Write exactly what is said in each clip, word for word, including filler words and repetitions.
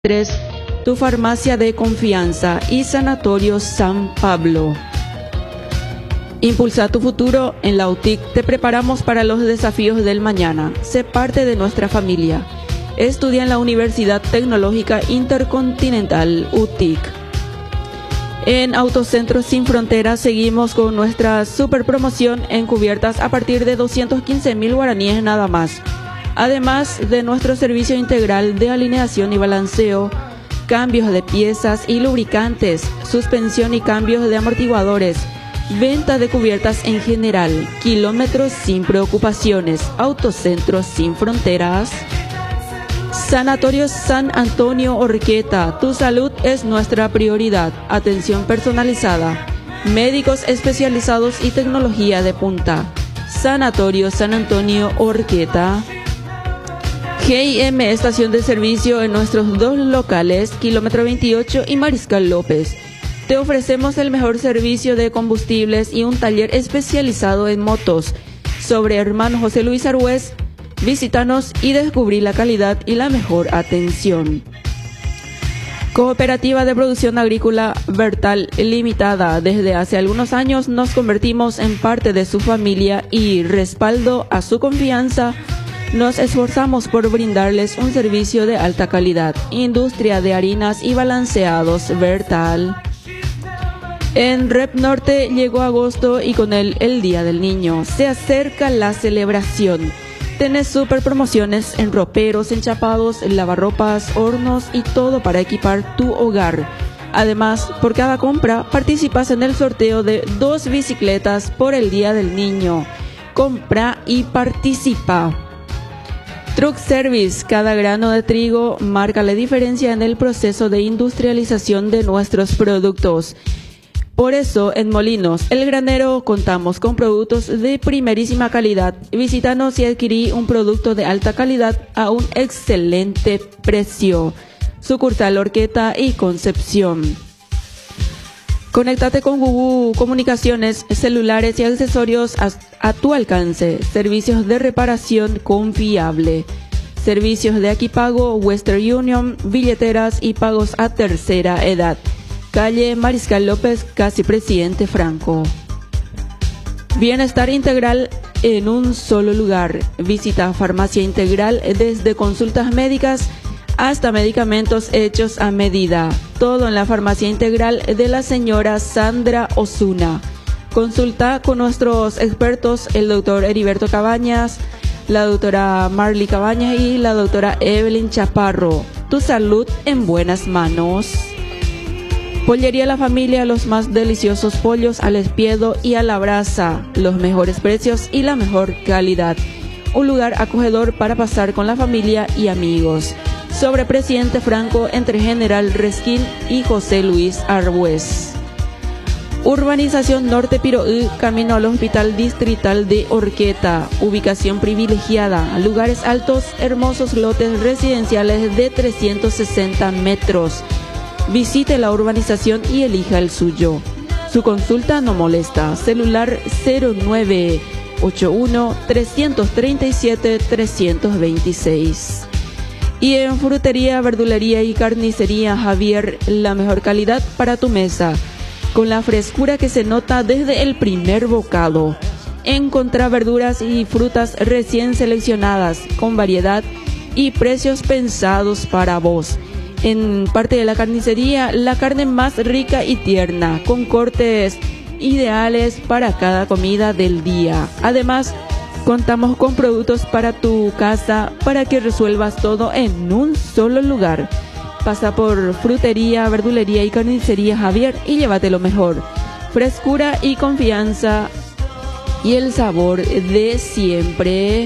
tres, tu farmacia de confianza y Sanatorio San Pablo. Impulsa tu futuro. En la U T I C te preparamos para los desafíos del mañana. Sé parte de nuestra familia. Estudia en la Universidad Tecnológica Intercontinental U T I C. En Autocentros Sin Fronteras seguimos con nuestra super promoción en cubiertas a partir de doscientos quince mil guaraníes nada más. Además de nuestro servicio integral de alineación y balanceo, cambios de piezas y lubricantes, suspensión y cambios de amortiguadores, venta de cubiertas en general, kilómetros sin preocupaciones, Autocentros Sin Fronteras. Sanatorio San Antonio Orqueta, tu salud es nuestra prioridad. Atención personalizada, médicos especializados y tecnología de punta. Sanatorio San Antonio Orqueta. G I M estación de servicio en nuestros dos locales, kilómetro veintiocho y Mariscal López. Te ofrecemos el mejor servicio de combustibles y un taller especializado en motos. Sobre Hermano José Luis Argüez, visítanos y descubrí la calidad y la mejor atención. Cooperativa de Producción Agrícola Bertal Limitada. Desde hace algunos años nos convertimos en parte de su familia y respaldo a su confianza. Nos esforzamos por brindarles un servicio de alta calidad. Industria de harinas y balanceados Bertal. En Rep Norte llegó agosto y con él el Día del Niño. Se acerca la celebración. Tenés super promociones en roperos, enchapados, lavarropas, hornos y todo para equipar tu hogar. Además, por cada compra participas en el sorteo de dos bicicletas por el Día del Niño. Compra y participa. Truck Service, cada grano de trigo marca la diferencia en el proceso de industrialización de nuestros productos. Por eso, en Molinos, el Granero, contamos con productos de primerísima calidad. Visítanos y adquirí un producto de alta calidad a un excelente precio. Sucursal Orqueta y Concepción. Conéctate con Gugu Comunicaciones, celulares y accesorios a, a tu alcance. Servicios de reparación confiable. Servicios de Aquipago, Western Union, billeteras y pagos a tercera edad. Calle Mariscal López, casi Presidente Franco. Bienestar integral en un solo lugar. Visita Farmacia Integral desde consultas médicas hasta medicamentos hechos a medida. Todo en la Farmacia Integral de la señora Sandra Osuna. Consulta con nuestros expertos, el doctor Heriberto Cabañas, la doctora Marley Cabañas y la doctora Evelyn Chaparro. Tu salud en buenas manos. Pollería La Familia, los más deliciosos pollos al espiedo y a la brasa, los mejores precios y la mejor calidad. Un lugar acogedor para pasar con la familia y amigos. Sobre Presidente Franco, entre General Resquín y José Luis Argüez. Urbanización Norte Piroí, camino al Hospital Distrital de Orqueta. Ubicación privilegiada, lugares altos, hermosos lotes residenciales de trescientos sesenta metros. Visite la urbanización y elija el suyo. Su consulta no molesta. Celular cero nueve ocho uno, tres tres siete, tres dos seis. Y en Frutería, Verdulería y Carnicería Javier, la mejor calidad para tu mesa, con la frescura que se nota desde el primer bocado. Encontrá verduras y frutas recién seleccionadas, con variedad y precios pensados para vos. En parte de la carnicería, la carne más rica y tierna, con cortes ideales para cada comida del día. Además, contamos con productos para tu casa para que resuelvas todo en un solo lugar. Pasa por Frutería, Verdulería y Carnicería Javier y llévate lo mejor. Frescura y confianza y el sabor de siempre.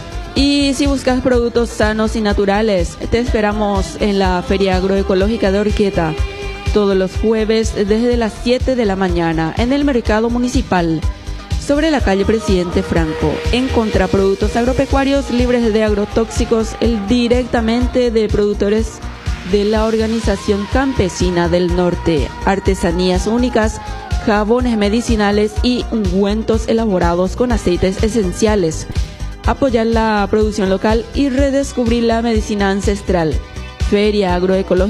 Y si buscas productos sanos y naturales, te esperamos en la Feria Agroecológica de Orqueta todos los jueves desde las siete de la mañana en el Mercado Municipal, sobre la calle Presidente Franco. Encontrá productos agropecuarios libres de agrotóxicos el, directamente de productores de la Organización Campesina del Norte. Artesanías únicas, jabones medicinales y ungüentos elaborados con aceites esenciales. Apoyar la producción local y redescubrir la medicina ancestral. Feria Agroecológica